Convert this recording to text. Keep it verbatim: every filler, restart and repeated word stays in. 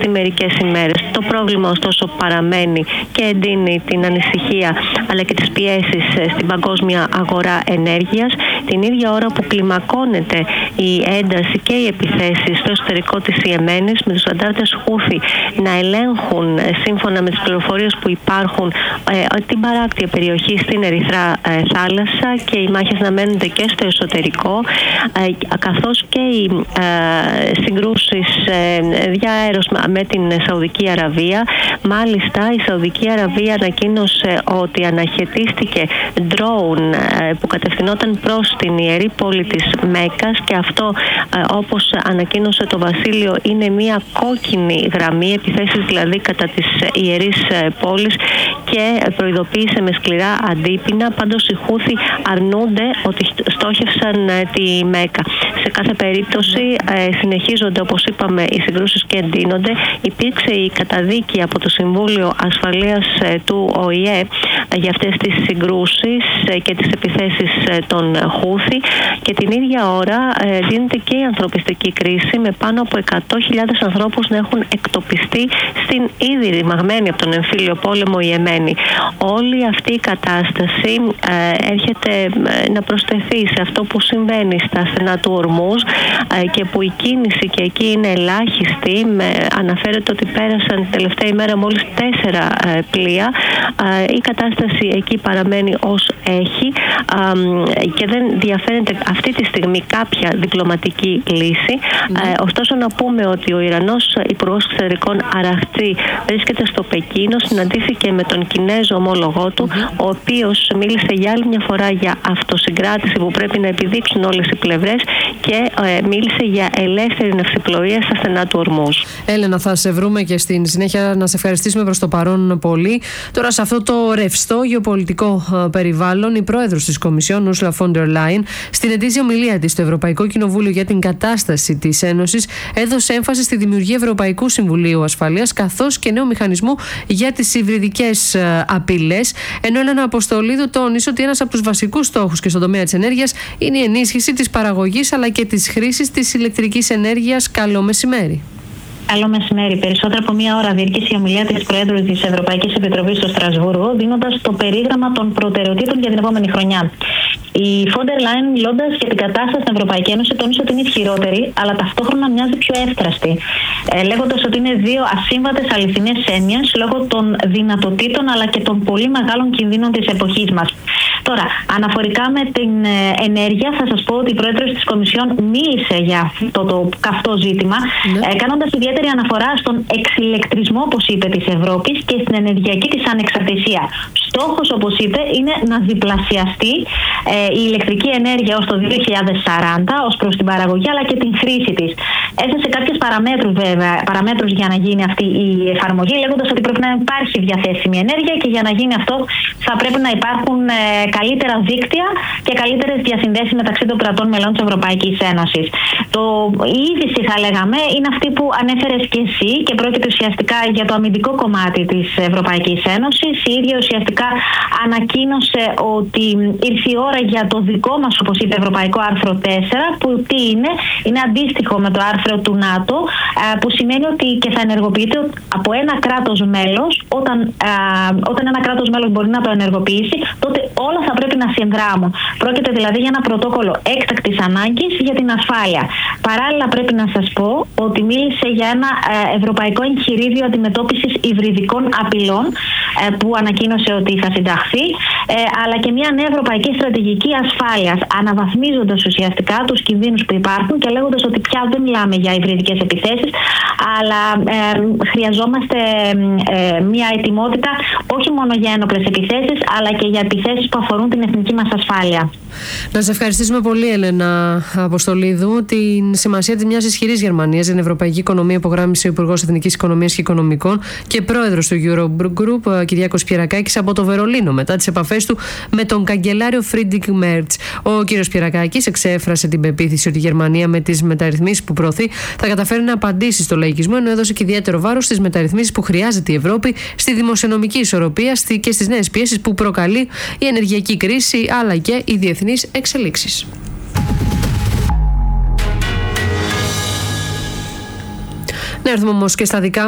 ρευστή μερικές ημέρες. Το πρόβλημα ωστόσο παραμένει και εντείνει την ανησυχία αλλά και τις πιέσεις στην παγκόσμια αγορά ενέργειας. Την ίδια ώρα που κλιμακώνεται η ένταση και οι επιθέσεις στο εσωτερικό της Ιεμένης, με τους αντάρτες Χούθι να ελέγχουν σύμφωνα με τις πληροφορίες που υπάρχουν την παράκτια περιοχή στην Ερυθρά θάλασσα και οι μάχες να μένονται και στο εσωτερικό, καθώς και οι συγκρούσεις διαέρος με την Σαουδική Αραβία. Μάλιστα η Σαουδική Αραβία ανακοίνωσε ότι αναχαιτίστηκε ντρόουν που κατευθυνόταν προς την ιερή πόλη της Μέκκας και αυτό, όπως ανακοίνωσε το Βασίλειο, είναι μια κόκκινη γραμμή, επιθέσεις δηλαδή κατά της ιερής πόλης, και προειδοποίησε με σκληρά αντίπεινα. Πάντως οι Χούθι αρνούνται ότι στόχευσαν τη Μέκκα. Σε κάθε περίπτωση συνεχίζονται, όπως είπαμε, οι συγκρούσεις και εντείνονται. Υπήρξε η καταδίκη από το Συμβούλιο Ασφαλείας του Ο Η Ε για αυτές τις συγκρούσεις και τις επιθέσεις των Χούθι, και την ίδια ώρα δίνεται και η ανθρωπιστική κρίση, με πάνω από εκατό χιλιάδες ανθρώπους να έχουν εκτοπιστεί στην ήδη ρημαγμένη από τον εμφύλιο πόλεμο Ιεμένη. Όλη αυτή η κατάσταση έρχεται να προσθεθεί σε αυτό που συμβαίνει στα στενά του Ορμούζ και που η κίνηση και εκεί είναι ελάχιστη. Αναφέρεται ότι πέρασαν την τελευταία ημέρα μόλις τέσσερα πλοία. Η κατάσταση εκεί παραμένει ως έχει και δεν διαφαίνεται αυτή τη στιγμή κάποια διπλωματική λύση. Mm. Ωστόσο να πούμε ότι ο Ιρανός Υπουργός Εξωτερικών Αραχτζή βρίσκεται στο Πεκίνο, συναντήθηκε με τον Κινέζο ομόλογό του, mm-hmm. ο οποίος μίλησε για άλλη μια φορά για αυτοσυγκράτηση που πρέπει να επιδείξουν όλες οι πλευρές και ε, μίλησε για ελεύθερη ναυσιπλοεία στα στενά του Ορμούζ. Έλενα, θα σε βρούμε και στην συνέχεια. Να σε ευχαριστήσουμε προς το παρόν πολύ. Τώρα, σε αυτό το ρευστό γεωπολιτικό περιβάλλον, η πρόεδρος της Κομισιόν, Ursula von der Leyen, στην ετήσια ομιλία της στο Ευρωπαϊκό Κοινοβούλιο για την κατάσταση της Ένωσης, έδωσε έμφαση στη δημιουργία Ευρωπαϊκού Συμβουλίου Ασφαλείας καθώς και νέου μηχανισμού για τις υβριδικές απειλές. Ενώ η Έλενα Αποστολίδου τόνισε ότι ένας από τους βασικούς στόχους και στον τομέα της ενέργειας είναι η ενίσχυση της παραγωγής αλλά και της χρήσης της ηλεκτρικής ενέργειας. Καλό μεσημέρι. Καλό μεσημέρι. Περισσότερο από μία ώρα διήρκησε η ομιλία της Προέδρου της Ευρωπαϊκής Επιτροπής στο Στρασβούργο, δίνοντας το περίγραμμα των προτεραιοτήτων για την επόμενη χρονιά. Η Φόντερ Λάιν, μιλώντας για την κατάσταση στην Ευρωπαϊκή Ένωση, τόνισε ότι είναι ισχυρότερη, αλλά ταυτόχρονα μοιάζει πιο εύθραστη, ε, λέγοντας ότι είναι δύο ασύμβατες αληθινές έννοιες λόγω των δυνατοτήτων αλλά και των πολύ μεγάλων κινδύνων της εποχής μας. Τώρα, αναφορικά με την ε, ενέργεια, θα σας πω ότι η Πρόεδρος της Κομισιόν μίλησε για αυτό το καυτό ζήτημα, ναι. ε, κάνοντας ιδιαίτερη αναφορά στον εξηλεκτρισμό, όπως είπε, της Ευρώπης και στην ενεργειακή της ανεξαρτησία. Στόχος, όπως είπε, είναι να διπλασιαστεί ε, η ηλεκτρική ενέργεια ως το δύο χιλιάδες σαράντα ως προς την παραγωγή αλλά και την χρήση της. Έθεσε κάποιες παραμέτρους, βέβαια, παραμέτρους για να γίνει αυτή η εφαρμογή, λέγοντας ότι πρέπει να υπάρχει διαθέσιμη ενέργεια και για να γίνει αυτό θα πρέπει να υπάρχουν ε, καλύτερα δίκτυα και καλύτερες διασυνδέσεις μεταξύ των κρατών μελών της Ευρωπαϊκής Ένωσης. Το, η είδηση, θα λέγαμε, είναι αυτή που ανέφερες και εσύ και πρόκειται ουσιαστικά για το αμυντικό κομμάτι της Ευρωπαϊκής Ένωσης. Η ίδια ουσιαστικά ανακοίνωσε ότι ήρθε η ώρα για το δικό μας, όπως είπε, ευρωπαϊκό άρθρο τέσσερα, που τι είναι, είναι αντίστοιχο με το άρθρο του ΝΑΤΟ, που σημαίνει ότι και θα ενεργοποιείται από ένα κράτος μέλος. Όταν, όταν ένα κράτος μέλος μπορεί να το ενεργοποιήσει, τότε όλα θα πρέπει να συνδράμουν. Πρόκειται δηλαδή για ένα πρωτόκολλο έκτακτης ανάγκης για την ασφάλεια. Παράλληλα, πρέπει να σας πω ότι μίλησε για ένα ευρωπαϊκό εγχειρίδιο αντιμετώπισης υβριδικών απειλών που ανακοίνωσε ότι θα συνταχθεί, αλλά και μια νέα ευρωπαϊκή στρατηγική ασφάλειας, αναβαθμίζοντας ουσιαστικά τους κινδύνους που υπάρχουν και λέγοντας ότι πια δεν μιλάμε για υβριδικές επιθέσεις, αλλά ε, χρειαζόμαστε ε, μια ετοιμότητα όχι μόνο για ένοπλες επιθέσεις, αλλά και για επιθέσεις που αφορούν την εθνική μας ασφάλεια. Να σε ευχαριστήσουμε πολύ, Έλενα Αποστολίδου. Την σημασία της μιας ισχυρής Γερμανίας για την ευρωπαϊκή οικονομία υπογράμμισε ο Υπουργός Εθνικής Οικονομίας και Οικονομικών και πρόεδρος του Eurogroup, Κυριάκος Πιερακάκης, από το Βερολίνο μετά τις επαφές του με τον καγκελάριο Φρίντρικ Μέρτς. Ο κύριος Πιερακάκης εξέφρασε την πεποίθηση ότι η Γερμανία με τις μεταρρυθμίσεις που προωθεί θα καταφέρει να απαντήσει στο λαϊκισμό, ενώ έδωσε και ιδιαίτερο βάρος στις μεταρρυθμίσεις που χρειάζεται η Ευρώπη, στη δημοσιονομική ισορροπία και στις νέες πιέσεις που προκαλεί η ενεργειακή κρίση αλλά και οι διεθνείς εξελίξεις. Να έρθουμε όμως και στα δικά